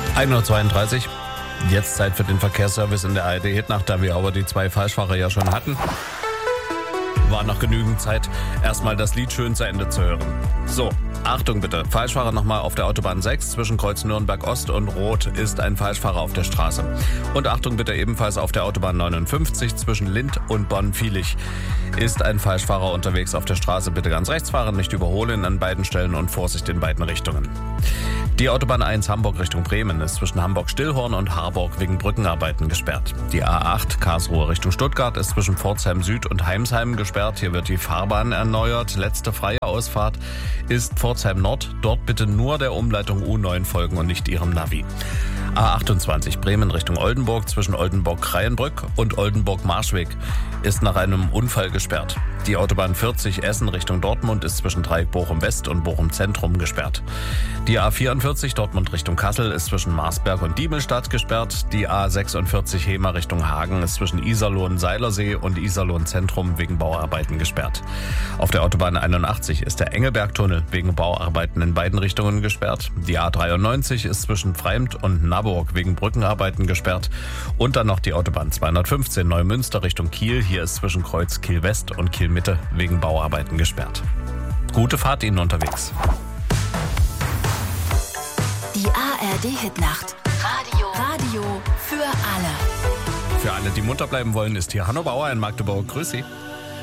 1:32 Uhr. Jetzt Zeit für den Verkehrsservice in der ARD-Hitnacht, da wir aber die 2 Falschfahrer ja schon hatten. War noch genügend Zeit, erstmal das Lied schön zu Ende zu hören. So, Achtung bitte. Falschfahrer nochmal auf der Autobahn 6 zwischen Kreuz Nürnberg Ost und Roth ist ein Falschfahrer auf der Straße. Und Achtung bitte ebenfalls auf der Autobahn 59 zwischen Lindt und Bonn-Viehlich ist ein Falschfahrer unterwegs auf der Straße. Bitte ganz rechts fahren, nicht überholen an beiden Stellen und Vorsicht in beiden Richtungen. Die Autobahn 1 Hamburg Richtung Bremen ist zwischen Hamburg-Stillhorn und Harburg wegen Brückenarbeiten gesperrt. Die A8 Karlsruhe Richtung Stuttgart ist zwischen Pforzheim Süd und Heimsheim gesperrt. Hier wird die Fahrbahn erneuert. Letzte freie Ausfahrt ist Pforzheim Nord. Dort bitte nur der Umleitung U9 folgen und nicht ihrem Navi. A28 Bremen Richtung Oldenburg zwischen Oldenburg-Kreienbrück und Oldenburg-Marschweg ist nach einem Unfall gesperrt. Die Autobahn 40 Essen Richtung Dortmund ist zwischen Dreieck Bochum West und Bochum Zentrum gesperrt. Die A44 Dortmund Richtung Kassel ist zwischen Marsberg und Diemelstadt gesperrt. Die A46 Hemer Richtung Hagen ist zwischen Iserlohn-Seilersee und Iserlohn Zentrum wegen Bauarbeiten gesperrt. Auf der Autobahn 81 ist der Engelbergtunnel wegen Bauarbeiten in beiden Richtungen gesperrt. Die A93 ist zwischen Freimt und Naburg wegen Brückenarbeiten gesperrt. Und dann noch die Autobahn 215 Neumünster Richtung Kiel. Hier ist zwischen Kreuz Kiel West und Kiel Mitte wegen Bauarbeiten gesperrt. Gute Fahrt Ihnen unterwegs. Die ARD-Hitnacht. Radio für alle. Für alle, die munter bleiben wollen, ist hier Hanno Bauer in Magdeburg. Grüß Sie.